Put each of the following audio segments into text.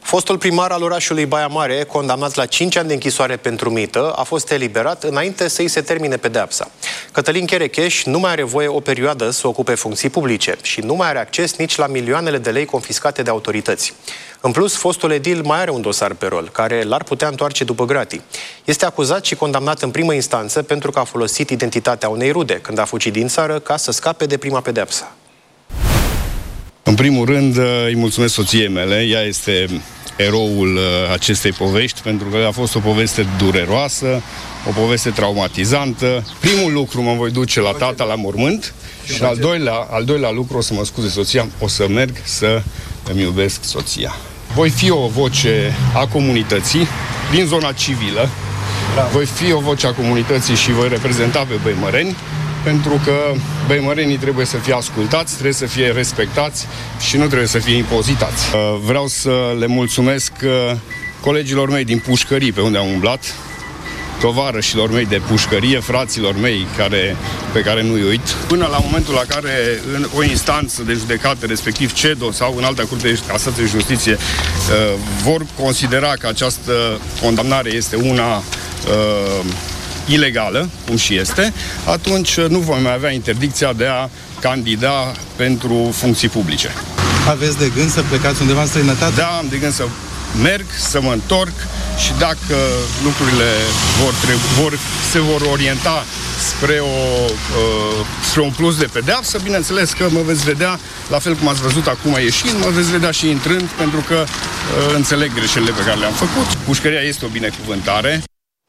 Fostul primar al orașului Baia Mare, condamnat la 5 ani de închisoare pentru mită, a fost eliberat înainte să îi se termine pedeapsa. Cătălin Cherecheș nu mai are voie o perioadă să ocupe funcții publice și nu mai are acces nici la milioanele de lei confiscate de autorități. În plus, fostul edil mai are un dosar pe rol, care l-ar putea întoarce după gratii. Este acuzat și condamnat în primă instanță pentru că a folosit identitatea unei rude când a fugit din țară ca să scape de prima pedeapsă. În primul rând, îi mulțumesc soției mele. Ea este eroul acestei povești, pentru că a fost o poveste dureroasă, o poveste traumatizantă. Primul lucru, mă voi duce la tata la mormânt și al doilea lucru, o să mă scuze soția, o să merg să îmi iubesc soția. Voi fi o voce a comunității din zona civilă, voi fi o voce a comunității și voi reprezenta pe băimăreni, pentru că băimărenii trebuie să fie ascultați, trebuie să fie respectați și nu trebuie să fie impozitați. Vreau să le mulțumesc colegilor mei din pușcării pe unde am umblat, tovarășilor mei de pușcărie, fraților mei pe care nu-i uit. Până la momentul la care în o instanță de judecată, respectiv CEDO sau în alta curte de casație de justiție, vor considera că această condamnare este una ilegală, cum și este, atunci nu vom mai avea interdicția de a candida pentru funcții publice. Aveți de gând să plecați undeva în străinătate? Da, am de gând să merg, să mă întorc și dacă lucrurile se vor orienta spre un plus de pedeapsă, bineînțeles că mă veți vedea, la fel cum ați văzut acum ieșind, mă veți vedea și intrând, pentru că înțeleg greșelile pe care le-am făcut. Pușcăria este o binecuvântare.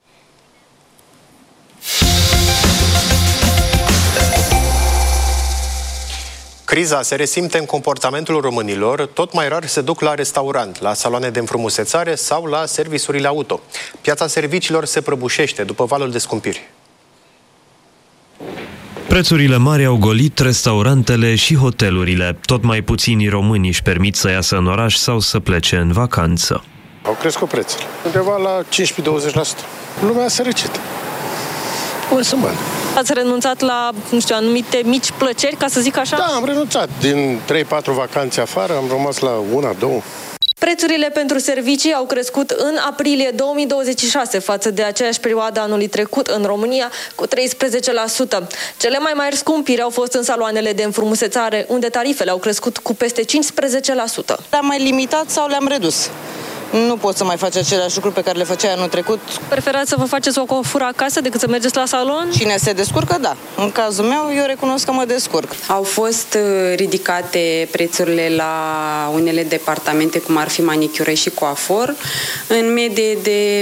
Criza se resimte în comportamentul românilor, tot mai rar se duc la restaurant, la saloane de înfrumusețare sau la serviciurile auto. Piața serviciilor se prăbușește după valul de scumpiri. Prețurile mari au golit restaurantele și hotelurile. Tot mai puțini români își permit să iasă în oraș sau să plece în vacanță. Au crescut prețurile, undeva la 15-20%. Lumea a sărăcit. Cum să mă? Ați renunțat la, anumite mici plăceri, ca să zic așa? Da, am renunțat. Din 3-4 vacanțe afară, am rămas la 1-2. Prețurile pentru servicii au crescut în aprilie 2026 față de aceeași perioadă anului trecut în România cu 13%. Cele mai mari scumpiri au fost în saloanele de înfrumusețare, unde tarifele au crescut cu peste 15%. Le-am mai limitat sau le-am redus? Nu pot să mai faci aceleași lucruri pe care le făceai anul trecut. Preferați să vă faceți o coafură acasă decât să mergeți la salon? Cine se descurcă, da. În cazul meu, eu recunosc că mă descurc. Au fost ridicate prețurile la unele departamente, cum ar fi manicură și coafor, în medie de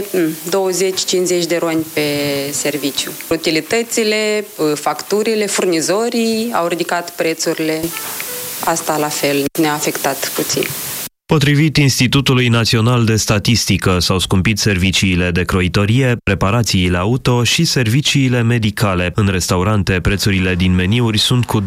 20-50 de roni pe serviciu. Utilitățile, facturile, furnizorii au ridicat prețurile. Asta la fel ne-a afectat puțin. Potrivit Institutului Național de Statistică, s-au scumpit serviciile de croitorie, reparațiile auto și serviciile medicale. În restaurante, prețurile din meniuri sunt cu 12%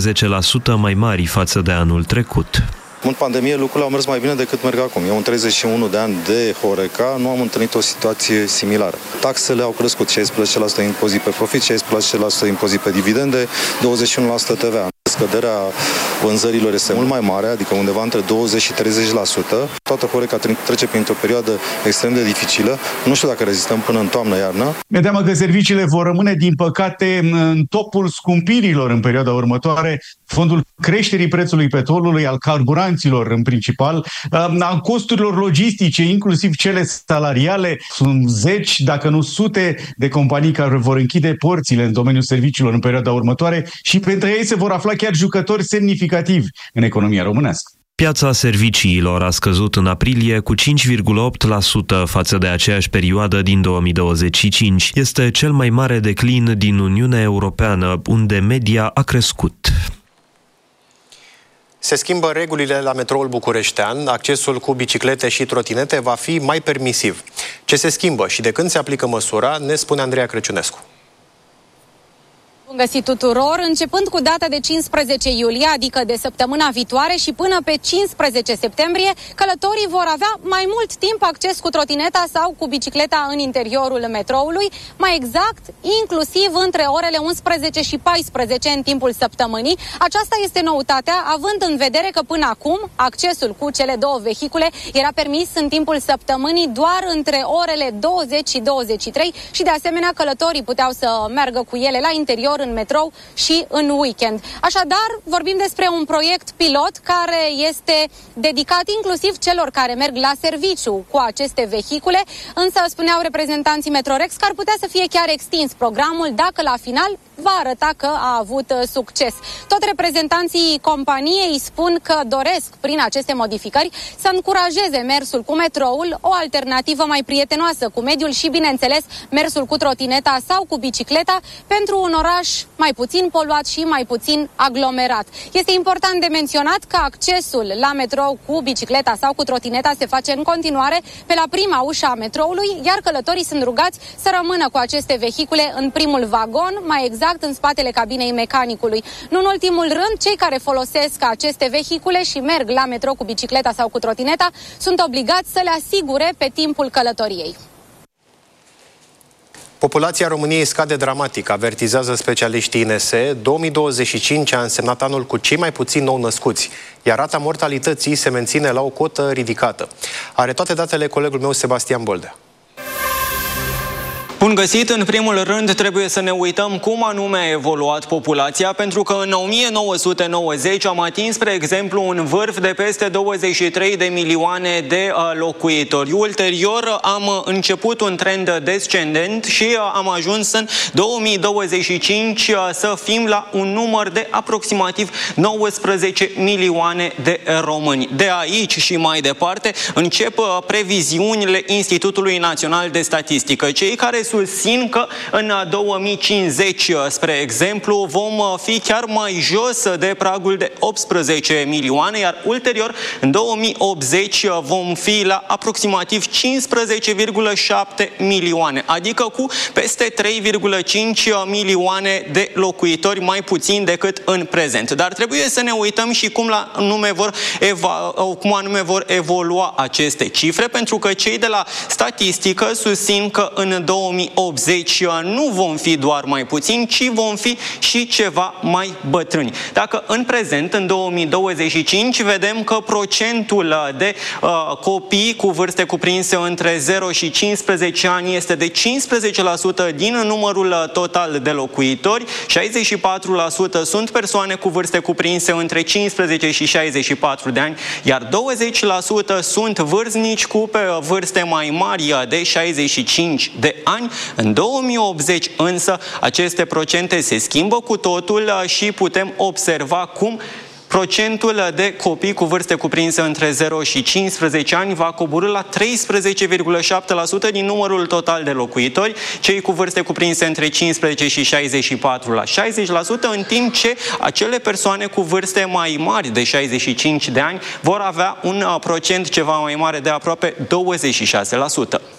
mai mari față de anul trecut. În pandemie lucrurile au mers mai bine decât merg acum. Eu în 31 de ani de Horeca nu am întâlnit o situație similară. Taxele au crescut, 16% impozit pe profit, 16% impozit pe dividende, 21% TVA. Scăderea vânzărilor este mult mai mare, adică undeva între 20 și 30%. Toată Horeca trece printr-o perioadă extrem de dificilă. Nu știu dacă rezistăm până în toamnă-iarnă. Mi-e teamă că serviciile vor rămâne, din păcate, în topul scumpirilor în perioada următoare. Fondul creșterii prețului petrolului, al carburanților în principal, a costurilor logistice, inclusiv cele salariale. Sunt zeci, dacă nu sute, de companii care vor închide porțile în domeniul serviciilor în perioada următoare și pentru ei se vor afla chiar jucători semnificativi în economia românească. Piața serviciilor a scăzut în aprilie cu 5,8% față de aceeași perioadă din 2025. Este cel mai mare declin din Uniunea Europeană, unde media a crescut. Se schimbă regulile la metroul bucureștean, accesul cu biciclete și trotinete va fi mai permisiv. Ce se schimbă și de când se aplică măsura, ne spune Andreea Crăciunescu. Bun găsit tuturor! Începând cu data de 15 iulie, adică de săptămâna viitoare și până pe 15 septembrie, călătorii vor avea mai mult timp acces cu trotineta sau cu bicicleta în interiorul metroului, mai exact, inclusiv între orele 11 și 14 în timpul săptămânii. Aceasta este noutatea, având în vedere că până acum accesul cu cele două vehicule era permis în timpul săptămânii doar între orele 20 și 23 și de asemenea călătorii puteau să meargă cu ele la interior în metrou și în weekend. Așadar, vorbim despre un proiect pilot care este dedicat inclusiv celor care merg la serviciu cu aceste vehicule, însă spuneau reprezentanții Metrorex că ar putea să fie chiar extins programul dacă la final va arăta că a avut succes. Tot reprezentanții companiei spun că doresc prin aceste modificări să încurajeze mersul cu metroul, o alternativă mai prietenoasă cu mediul și, bineînțeles, mersul cu trotineta sau cu bicicleta pentru un oraș mai puțin poluat și mai puțin aglomerat. Este important de menționat că accesul la metrou cu bicicleta sau cu trotineta se face în continuare pe la prima ușă a metroului, iar călătorii sunt rugați să rămână cu aceste vehicule în primul vagon, mai exact în spatele cabinei mecanicului. Nu în ultimul rând, cei care folosesc aceste vehicule și merg la metrou cu bicicleta sau cu trotineta sunt obligați să le asigure pe timpul călătoriei. Populația României scade dramatic, avertizează specialiștii INS. 2025 a însemnat anul cu cei mai puțini nou născuți, iar rata mortalității se menține la o cotă ridicată. Are toate datele colegul meu Sebastian Boldea. Bun găsit! În primul rând trebuie să ne uităm cum anume a evoluat populația, pentru că în 1990 am atins, spre exemplu, un vârf de peste 23 de milioane de locuitori. Ulterior am început un trend descendent și am ajuns în 2025 să fim la un număr de aproximativ 19 milioane de români. De aici și mai departe încep previziunile Institutului Național de Statistică. Cei care susțin că în 2050, spre exemplu, vom fi chiar mai jos de pragul de 18 milioane, iar ulterior, în 2080, vom fi la aproximativ 15,7 milioane, adică cu peste 3,5 milioane de locuitori mai puțin decât în prezent. Dar trebuie să ne uităm și cum anume vor evolua aceste cifre, pentru că cei de la statistică susțin că în 2080 nu vom fi doar mai puțini, ci vom fi și ceva mai bătrâni. Dacă în prezent, în 2025, vedem că procentul de copii cu vârste cuprinse între 0 și 15 ani este de 15% din numărul total de locuitori, 64% sunt persoane cu vârste cuprinse între 15 și 64 de ani, iar 20% sunt vârstnici cu vârste mai mari de 65 de ani. În 2080 însă aceste procente se schimbă cu totul și putem observa cum procentul de copii cu vârste cuprinse între 0 și 15 ani va coborî la 13,7% din numărul total de locuitori, cei cu vârste cuprinse între 15 și 64 la 60%, în timp ce acele persoane cu vârste mai mari de 65 de ani vor avea un procent ceva mai mare de aproape 26%.